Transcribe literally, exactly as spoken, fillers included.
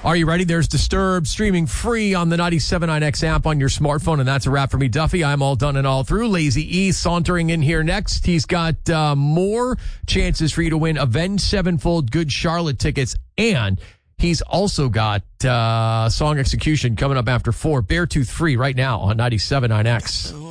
Are you ready? There's Disturbed, streaming free on the ninety-seven point nine X app on your smartphone, and that's a wrap for me, Duffy. I'm all done and all through. Lazy E sauntering in here next. He's got uh, more chances for you to win Avenged Sevenfold Good Charlotte tickets, and he's also got uh, Song Execution coming up after four. Beartooth Free right now on ninety-seven point nine X.